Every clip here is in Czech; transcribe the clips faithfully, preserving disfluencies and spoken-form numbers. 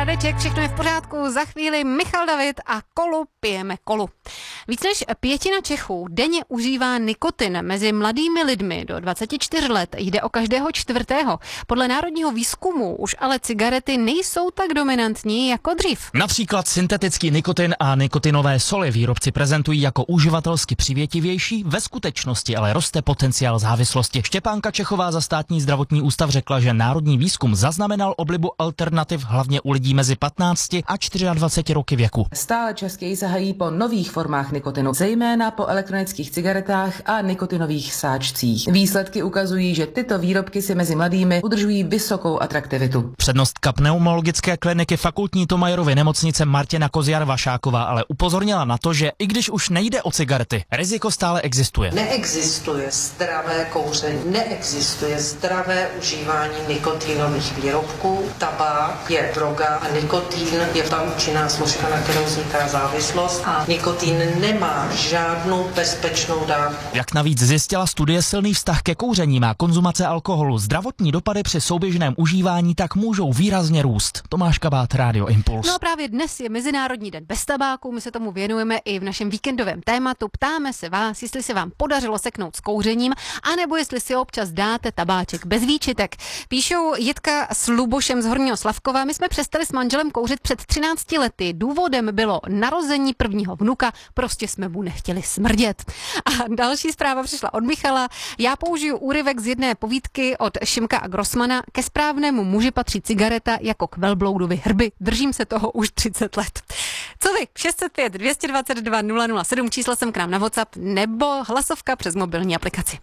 Radeček, všechno je v pořádku, za chvíli Michal David a kolu pijeme kolu. Víc než pětina Čechů denně užívá nikotin. Mezi mladými lidmi do dvaceti čtyř let jde o každého čtvrtého. Podle národního výzkumu už ale cigarety nejsou tak dominantní jako dřív. Například syntetický nikotin a nikotinové soli výrobci prezentují jako uživatelsky přivětivější, ve skutečnosti ale roste potenciál závislosti. Štěpánka Čechová za Státní zdravotní ústav řekla, že národní výzkum zaznamenal oblibu alternativ hlavně u lidí mezi patnácti a dvaceti čtyřmi roky věku. Stále častěji sahají po nových formách nikotinu, zejména po elektronických cigaretách a nikotinových sáčcích. Výsledky ukazují, že tyto výrobky si mezi mladými udržují vysokou atraktivitu. Přednostka pneumologické kliniky Fakultní Tomajerovy nemocnice Martina Kozjar-Vašáková ale upozornila na to, že i když už nejde o cigarety, riziko stále existuje. Neexistuje zdravé kouření, neexistuje zdravé užívání nikotinových výrobků. Tabák je droga a nikotin je ta účinná složka, na kterou vzniká závislost, a nikotin nemá žádnou bezpečnou dávku. Jak navíc zjistila studie, silný vztah ke kouření má konzumace alkoholu. Zdravotní dopady při souběžném užívání tak můžou výrazně růst. Tomáš Kabát, Rádio Impuls. No a právě dnes je Mezinárodní den bez tabáku, my se tomu věnujeme i v našem víkendovém tématu. Ptáme se vás, jestli se vám podařilo seknout s kouřením, anebo jestli si občas dáte tabáček bez výčitek. Píšou Jitka s Lubošem z Horního Slavkova. My jsme přestali s manželem kouřit před třinácti lety. Důvodem bylo narození prvního vnuka, prostě jsme mu nechtěli smrdět. A další zpráva přišla od Michala. Já použiju úryvek z jedné povídky od Šimka a Grossmana. Ke správnému muži patří cigareta jako k velbloudovi hrby. Držím se toho už třicet let. Co vy? šest set pět, dvě stě dvacet dva, nula nula sedm, číslo sem k nám na WhatsApp nebo hlasovka přes mobilní aplikaci.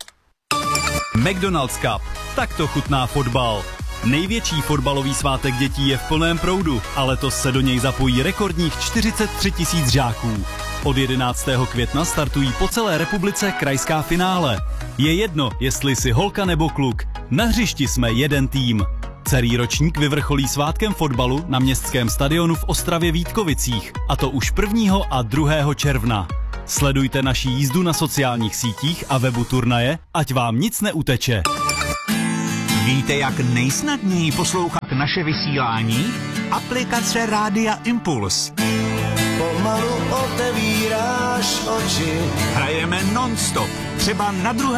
McDonald's Cup. Takto chutná fotbal. Největší fotbalový svátek dětí je v plném proudu, a letos se do něj zapojí rekordních čtyřicet tři tisíc žáků. Od jedenáctého května startují po celé republice krajská finále. Je jedno, jestli jsi holka nebo kluk. Na hřišti jsme jeden tým. Celý ročník vyvrcholí svátkem fotbalu na městském stadionu v Ostravě Vítkovicích, a to už prvního a druhého června. Sledujte naši jízdu na sociálních sítích a webu turnaje, ať vám nic neuteče. Víte, jak nejsnadněji poslouchat naše vysílání? Aplikace Rádia Impuls. Pomalu otevíráš oči. Hrajeme non-stop, třeba na druhé